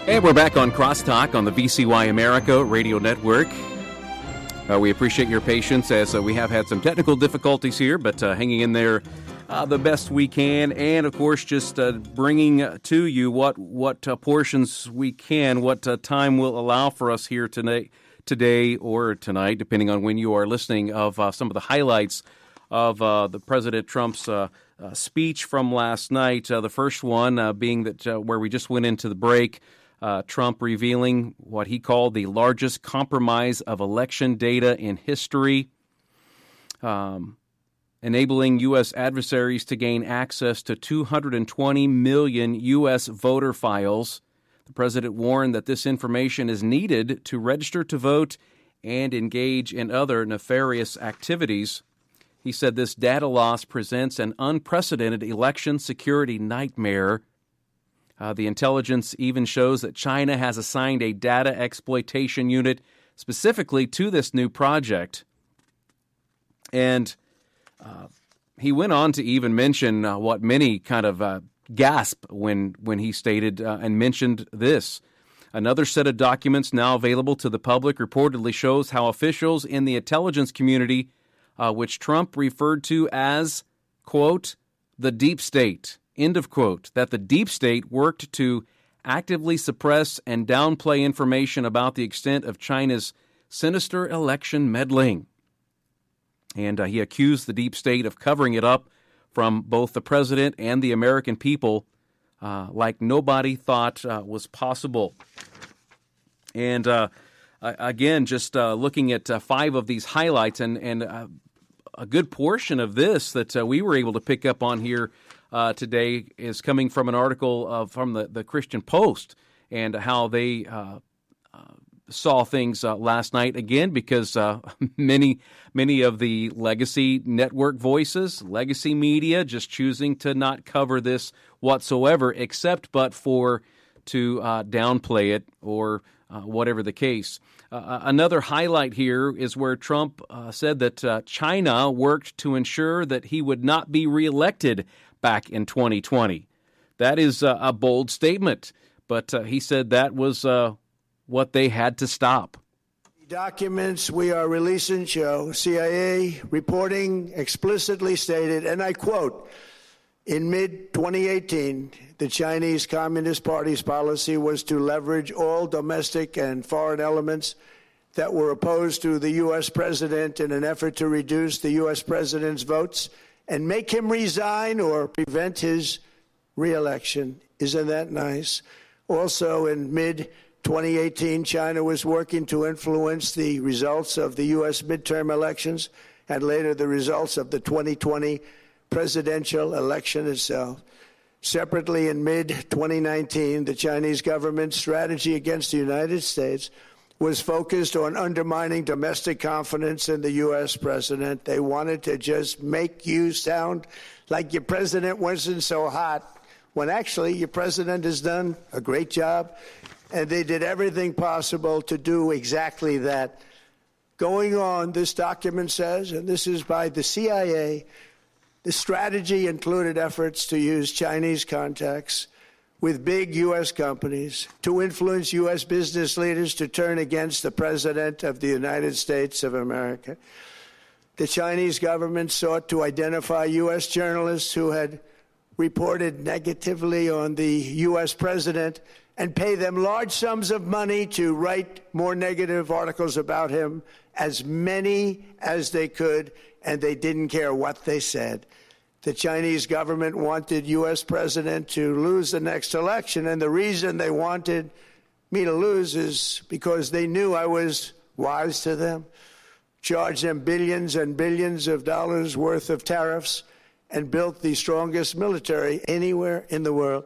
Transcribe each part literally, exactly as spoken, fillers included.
And we're back on Crosstalk on the V C Y America Radio Network. Uh, we appreciate your patience as uh, we have had some technical difficulties here, but uh, hanging in there uh, the best we can. And, of course, just uh, bringing to you what, what uh, portions we can, what uh, time will allow for us here tonight, today or tonight, depending on when you are listening, of uh, some of the highlights of uh, the President Trump's uh, uh, speech from last night. Uh, the first one uh, being that uh, where we just went into the break, Uh, Trump revealing what he called the largest compromise of election data in history, um, enabling U S adversaries to gain access to two hundred twenty million U S voter files. The president warned that this information is needed to register to vote and engage in other nefarious activities. He said this data loss presents an unprecedented election security nightmare. Uh, the intelligence even shows that China has assigned a data exploitation unit specifically to this new project. And uh, he went on to even mention uh, what many kind of uh, gasped when, when he stated uh, and mentioned this. Another set of documents now available to the public reportedly shows how officials in the intelligence community, uh, which Trump referred to as, quote, the deep state, end of quote, that the deep state worked to actively suppress and downplay information about the extent of China's sinister election meddling. And uh, he accused the deep state of covering it up from both the president and the American people uh, like nobody thought uh, was possible. And uh, again, just uh, looking at uh, five of these highlights, and, and uh, a good portion of this that uh, we were able to pick up on here Uh, today is coming from an article uh, from the, the Christian Post and how they uh, uh, saw things uh, last night, again, because uh, many many of the legacy network voices, legacy media, just choosing to not cover this whatsoever, except but for to uh, downplay it or uh, whatever the case. Uh, another highlight here is where Trump uh, said that uh, China worked to ensure that he would not be reelected back in twenty twenty. That is uh, a bold statement, but uh, he said that was uh, what they had to stop. The documents we are releasing show C I A reporting explicitly stated, and I quote, in mid twenty eighteen, the Chinese Communist Party's policy was to leverage all domestic and foreign elements that were opposed to the U S president in an effort to reduce the U S president's votes and make him resign or prevent his reelection. Isn't that nice? Also, in mid twenty eighteen, China was working to influence the results of the U S midterm elections and later the results of the twenty twenty presidential election itself. Separately, in mid twenty nineteen, the Chinese government's strategy against the United States was focused on undermining domestic confidence in the U S president. They wanted to just make you sound like your president wasn't so hot, when actually your president has done a great job, and they did everything possible to do exactly that. Going on, this document says, and this is by the C I A, the strategy included efforts to use Chinese contacts with big U S companies to influence U S business leaders to turn against the President of the United States of America. The Chinese government sought to identify U S journalists who had reported negatively on the U S president and pay them large sums of money to write more negative articles about him, as many as they could, and they didn't care what they said. The Chinese government wanted U S president to lose the next election, and the reason they wanted me to lose is because they knew I was wise to them, charged them billions and billions of dollars worth of tariffs, and built the strongest military anywhere in the world.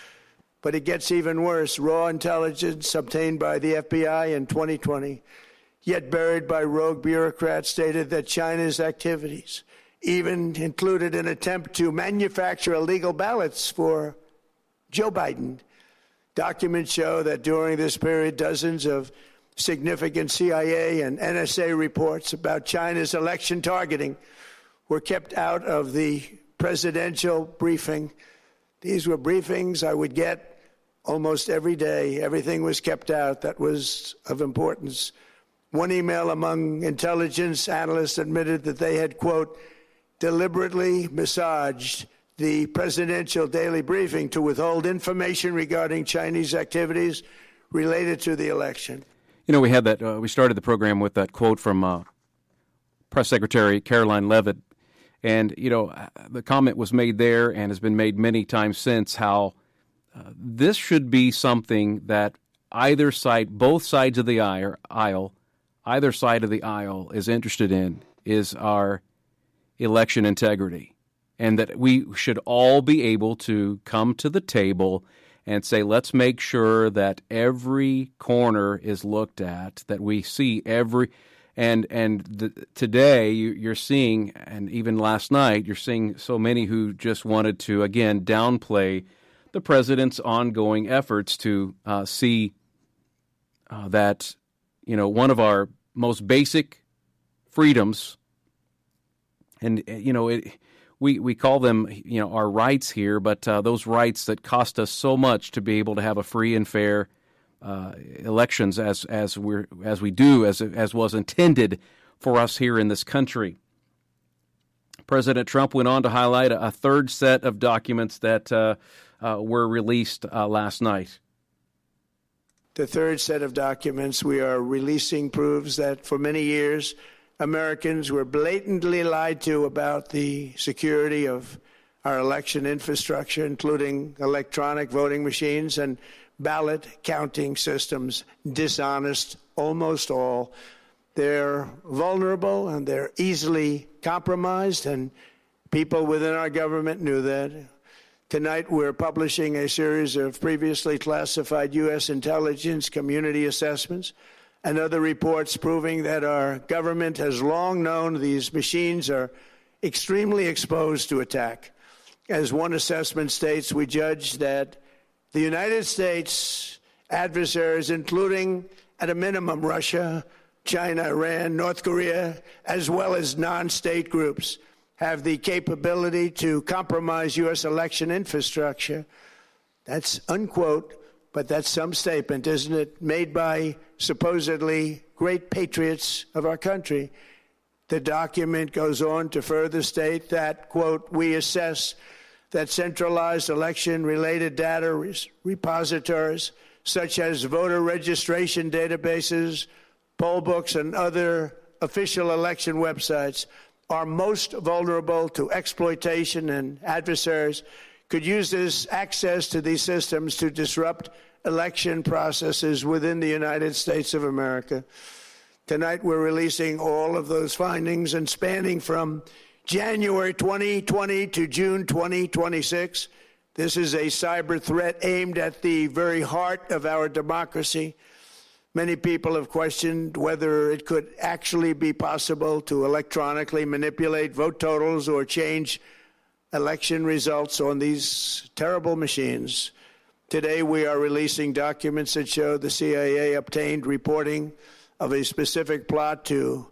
But it gets even worse. Raw intelligence obtained by the F B I in twenty twenty, yet buried by rogue bureaucrats, stated that China's activities even included an attempt to manufacture illegal ballots for Joe Biden. Documents show that during this period, dozens of significant C I A and N S A reports about China's election targeting were kept out of the presidential briefing. These were briefings I would get almost every day. Everything was kept out that was of importance. One email among intelligence analysts admitted that they had, quote, deliberately massaged the presidential daily briefing to withhold information regarding Chinese activities related to the election. You know, we had that, uh, we started the program with that quote from uh, Press Secretary Caroline Leavitt. And, you know, the comment was made there and has been made many times since how uh, this should be something that either side, both sides of the aisle, either side of the aisle is interested in, is our election integrity. And that we should all be able to come to the table and say, let's make sure that every corner is looked at, that we see every... And and the, today you, you're seeing, and even last night, you're seeing so many who just wanted to, again, downplay the president's ongoing efforts to uh, see uh, that, you know, one of our most basic freedoms, and, you know, it, we, we call them, you know, our rights here, but uh, those rights that cost us so much to be able to have a free and fair Uh, elections as as we as we do as as was intended for us here in this country. President Trump went on to highlight a, a third set of documents that uh, uh, were released uh, last night. The third set of documents we are releasing proves that for many years Americans were blatantly lied to about the security of our election infrastructure, including electronic voting machines and ballot counting systems, dishonest, almost all. They're vulnerable and they're easily compromised, and people within our government knew that. Tonight we're publishing a series of previously classified U S intelligence community assessments and other reports proving that our government has long known these machines are extremely exposed to attack. As one assessment states, we judge that the United States adversaries, including, at a minimum, Russia, China, Iran, North Korea, as well as non-state groups, have the capability to compromise U S election infrastructure. That's unquote, but that's some statement, isn't it, made by supposedly great patriots of our country. The document goes on to further state that, quote, we assess that centralized election-related data repositories, such as voter registration databases, poll books, and other official election websites, are most vulnerable to exploitation, and adversaries could use this access to these systems to disrupt election processes within the United States of America. Tonight, we're releasing all of those findings, and spanning from January twenty twenty to June twenty twenty-six. This is a cyber threat aimed at the very heart of our democracy. Many people have questioned whether it could actually be possible to electronically manipulate vote totals or change election results on these terrible machines. Today, we are releasing documents that show the C I A obtained reporting of a specific plot to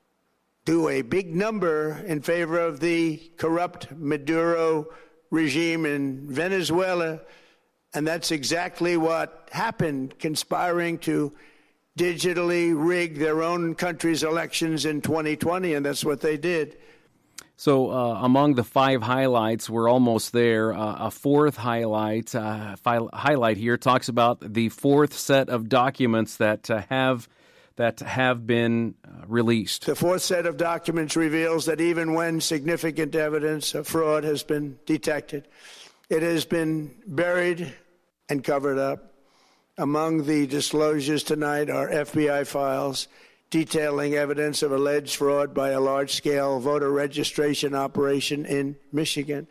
do a big number in favor of the corrupt Maduro regime in Venezuela. And that's exactly what happened, conspiring to digitally rig their own country's elections in twenty twenty, and that's what they did. So uh, among the five highlights, we're almost there. Uh, a fourth highlight, uh, fi- highlight here talks about the fourth set of documents that uh, have that have been uh, released. The fourth set of documents reveals that even when significant evidence of fraud has been detected, it has been buried and covered up. Among the disclosures tonight are F B I files detailing evidence of alleged fraud by a large-scale voter registration operation in Michigan.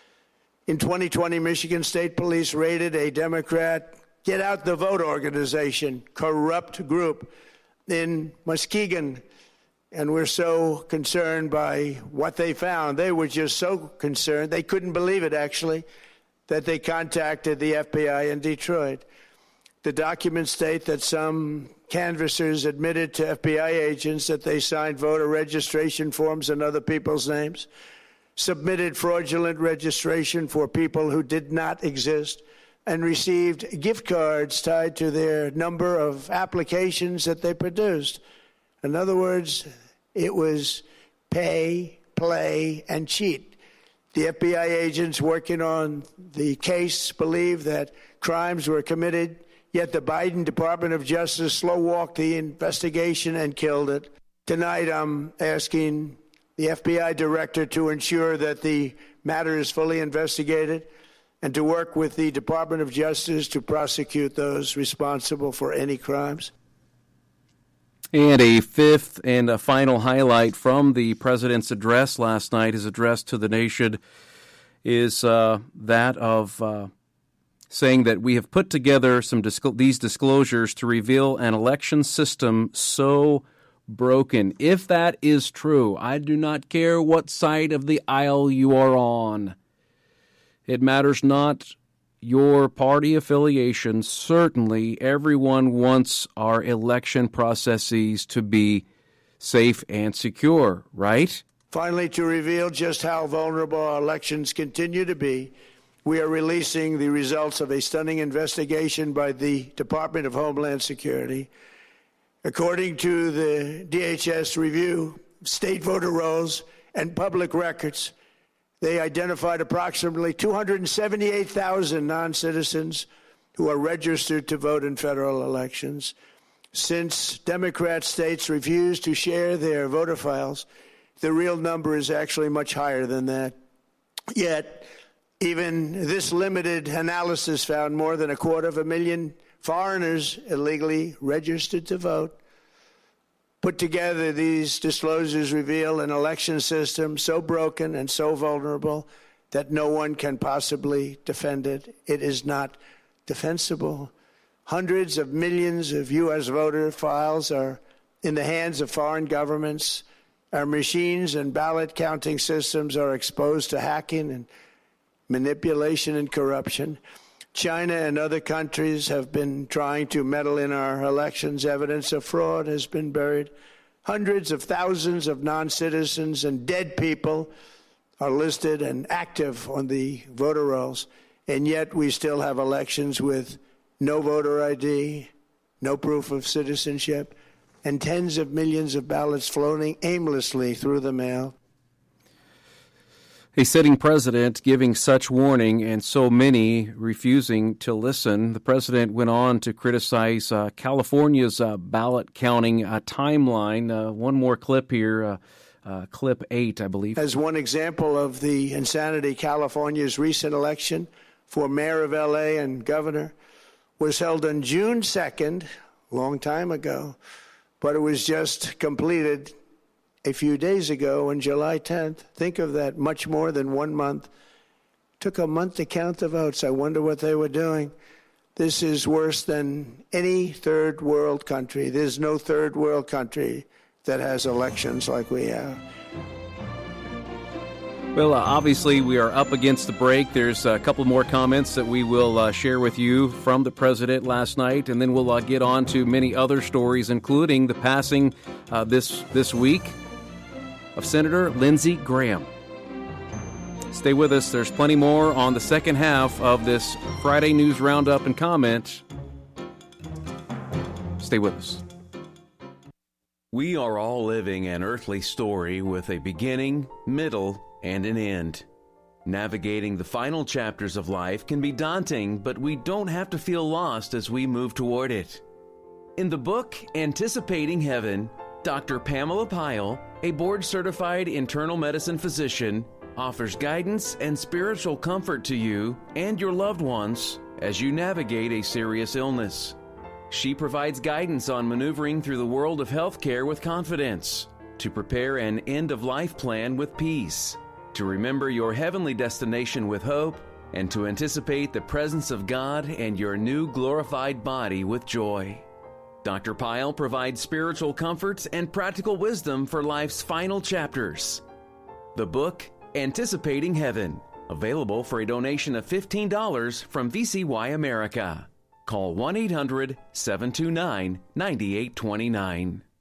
In twenty twenty, Michigan State Police raided a Democrat Get Out the Vote organization, corrupt group in Muskegon, and we're so concerned by what they found. They were just so concerned, they couldn't believe it, actually, that they contacted the F B I in Detroit. The documents state that some canvassers admitted to F B I agents that they signed voter registration forms in other people's names, submitted fraudulent registration for people who did not exist. and received gift cards tied to their number of applications that they produced. In other words, it was pay, play, and cheat. The F B I agents working on the case believe that crimes were committed, yet the Biden Department of Justice slow-walked the investigation and killed it. Tonight, I'm asking the F B I director to ensure that the matter is fully investigated and to work with the Department of Justice to prosecute those responsible for any crimes. And a fifth and a final highlight from the president's address last night, his address to the nation, is uh, that of uh, saying that we have put together some disclo- these disclosures to reveal an election system so broken. If that is true, I do not care what side of the aisle you are on. It matters not your party affiliation. Certainly, everyone wants our election processes to be safe and secure, right? Finally, to reveal just how vulnerable our elections continue to be, we are releasing the results of a stunning investigation by the Department of Homeland Security. According to the D H S review, state voter rolls and public records, they identified approximately two hundred seventy-eight thousand non-citizens who are registered to vote in federal elections. Since Democrat states refuse to share their voter files, the real number is actually much higher than that. Yet, even this limited analysis found more than a quarter of a million foreigners illegally registered to vote. Put together, these disclosures reveal an election system so broken and so vulnerable that no one can possibly defend it. It is not defensible. Hundreds of millions of U S voter files are in the hands of foreign governments. Our machines and ballot counting systems are exposed to hacking and manipulation and corruption. China and other countries have been trying to meddle in our elections. Evidence of fraud has been buried. Hundreds of thousands of non-citizens and dead people are listed and active on the voter rolls, and yet we still have elections with no voter I D, no proof of citizenship, and tens of millions of ballots floating aimlessly through the mail. A sitting president giving such warning and so many refusing to listen. The president went on to criticize uh, California's uh, ballot counting uh, timeline. Uh, one more clip here, uh, uh, clip eight, I believe. As one example of the insanity, California's recent election for mayor of L A and governor was held on June second, a long time ago, but it was just completed a few days ago on July tenth. Think of that, much more than one month. Took a month to count the votes. I wonder what they were doing. This is worse than any third world country. There's no third world country that has elections like we have. Well, uh, obviously, we are up against the break. There's a couple more comments that we will uh, share with you from the president last night, and then we'll uh, get on to many other stories, including the passing uh, this this week of Senator Lindsey Graham. Stay with us. There's plenty more on the second half of this Friday News Roundup and Comment. Stay with us. We are all living an earthly story with a beginning, middle, and an end. Navigating the final chapters of life can be daunting, but we don't have to feel lost as we move toward it. In the book, Anticipating Heaven, Doctor Pamela Pyle, a board-certified internal medicine physician, offers guidance and spiritual comfort to you and your loved ones as you navigate a serious illness. She provides guidance on maneuvering through the world of healthcare with confidence, to prepare an end-of-life plan with peace, to remember your heavenly destination with hope, and to anticipate the presence of God and your new glorified body with joy. Doctor Pyle provides spiritual comforts and practical wisdom for life's final chapters. The book, Anticipating Heaven, available for a donation of fifteen dollars from V C Y America. Call one eight hundred seven two nine nine eight two nine.